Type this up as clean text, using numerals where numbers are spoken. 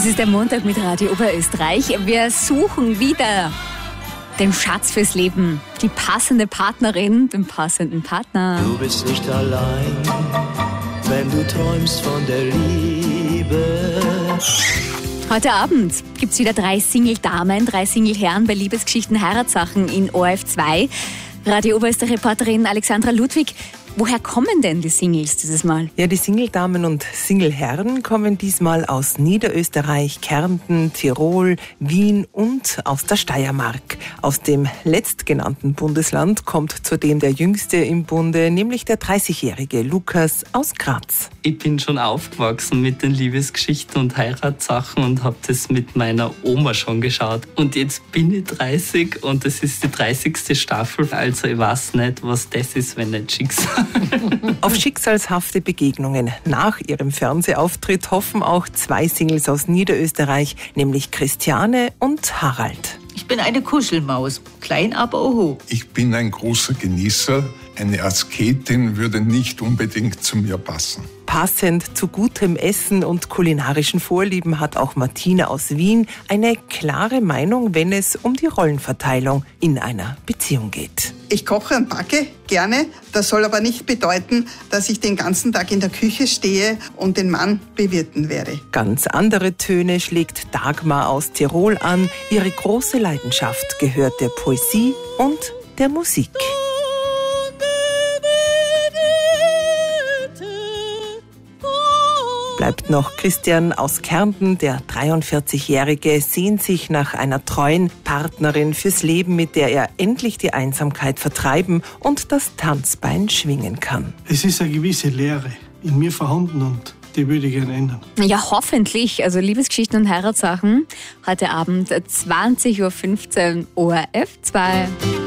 Es ist der Montag mit Radio Oberösterreich. Wir suchen wieder den Schatz fürs Leben, die passende Partnerin, den passenden Partner. Du bist nicht allein, wenn du träumst von der Liebe. Heute Abend gibt es wieder 3 Single-Damen, 3 Single-Herren bei Liebesgeschichten, Heiratssachen in ORF2. Radio Oberösterreich-Reporterin Alexandra Ludwig. Woher kommen denn die Singles dieses Mal? Ja, die Single-Damen und Single-Herren kommen diesmal aus Niederösterreich, Kärnten, Tirol, Wien und aus der Steiermark. Aus dem letztgenannten Bundesland kommt zudem der Jüngste im Bunde, nämlich der 30-jährige Lukas aus Graz. Ich bin schon aufgewachsen mit den Liebesgeschichten und Heiratssachen und habe das mit meiner Oma schon geschaut. Und jetzt bin ich 30 und das ist die 30. Staffel. Also ich weiß nicht, was das ist, wenn nicht Schicksal. Auf schicksalshafte Begegnungen nach ihrem Fernsehauftritt hoffen auch 2 Singles aus Niederösterreich, nämlich Christiane und Harald. Ich bin eine Kuschelmaus, klein aber oho. Ich bin ein großer Genießer. Eine Asketin würde nicht unbedingt zu mir passen. Passend zu gutem Essen und kulinarischen Vorlieben hat auch Martina aus Wien eine klare Meinung, wenn es um die Rollenverteilung in einer Beziehung geht. Ich koche und backe gerne. Das soll aber nicht bedeuten, dass ich den ganzen Tag in der Küche stehe und den Mann bewirten werde. Ganz andere Töne schlägt Dagmar aus Tirol an. Ihre große Leidenschaft gehört der Poesie und der Musik. Bleibt noch Christian aus Kärnten, der 43-Jährige, sehnt sich nach einer treuen Partnerin fürs Leben, mit der er endlich die Einsamkeit vertreiben und das Tanzbein schwingen kann. Es ist eine gewisse Leere in mir vorhanden und die würde ich gerne ändern. Ja, hoffentlich. Also Liebesgeschichten und Heiratssachen heute Abend 20.15 Uhr ORF2.